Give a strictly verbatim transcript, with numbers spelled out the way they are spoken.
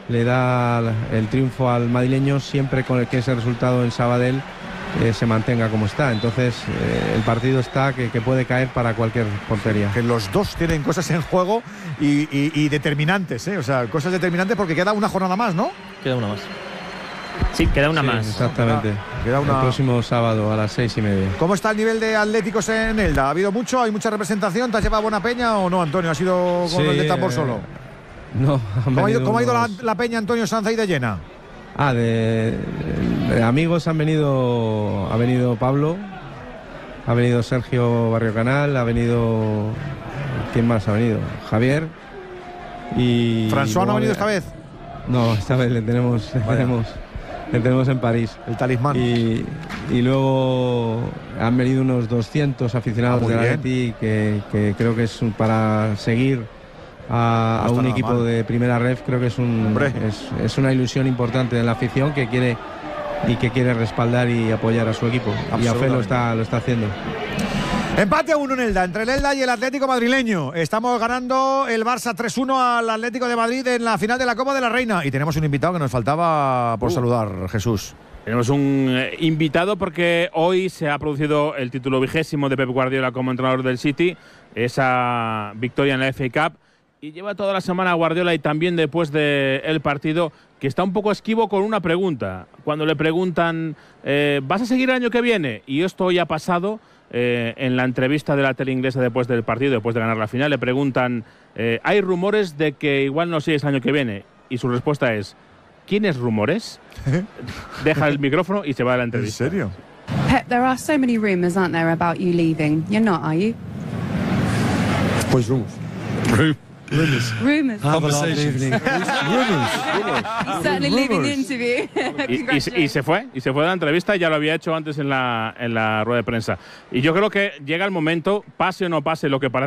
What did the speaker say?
le da el triunfo al madrileño siempre con el que ese resultado en Sabadell eh, se mantenga como está. Entonces eh, el partido está que, que puede caer para cualquier portería. Que los dos tienen cosas en juego y, y, y determinantes, ¿eh? O sea, cosas determinantes porque queda una jornada más, ¿no? Queda una más. Sí, queda una Sí, más. Exactamente. Queda una... El próximo sábado a las seis y media. ¿Cómo está el nivel de atléticos en Elda? ¿Ha habido mucho? ¿Hay mucha representación? ¿Te has llevado buena peña o no, Antonio? ¿Ha sido con Sí, el de tambor eh, solo? No. ¿Cómo ha ido, cómo ha ido la, unos... la peña, Antonio Sanz, y de llena? Ah, de, de amigos han venido, ha venido Pablo, ha venido Sergio Barrio Canal, ha venido, ¿quién más ha venido? Javier y... ¿François no ha venido esta vez? No, esta vez le tenemos, le tenemos, le tenemos en París. El talismán. Y, y luego han venido unos doscientos aficionados Ah, muy de la bien. Atleti que, que creo que es para seguir a, No a está un nada equipo mal. de primera ref. Creo que es, un, es, es una ilusión importante de la afición que quiere y que quiere respaldar y apoyar a su equipo. Y a Fe lo está, lo está haciendo. Empate a uno en Elda, entre el Elda y el Atlético madrileño. Estamos ganando el Barça tres uno al Atlético de Madrid en la final de la Copa de la Reina. Y tenemos un invitado que nos faltaba por uh. saludar, Jesús. Tenemos un eh, invitado porque hoy se ha producido el título vigésimo de Pep Guardiola como entrenador del City, esa victoria en la F A Cup, y lleva toda la semana Guardiola y también después del partido que está un poco esquivo con una pregunta. Cuando le preguntan, eh, ¿vas a seguir el año que viene? Y esto hoy ha pasado eh, en la entrevista de la tele inglesa después del partido, después de ganar la final, le preguntan, eh, hay rumores de que igual no sigues el año que viene, y su respuesta es, ¿quiénes rumores? Deja el micrófono y se va a la entrevista. ¿En serio? Pep, there are so many rumours, aren't there, about you leaving? You're not, are you? Pues rumors. Rumors. Rumours. Conversations. Rumours. He's certainly leaving the interview. Y, y, y se fue, y se fue de la entrevista, ya lo había hecho antes en la, en la rueda de prensa. Y yo creo que llega el momento, pase o no pase lo que parece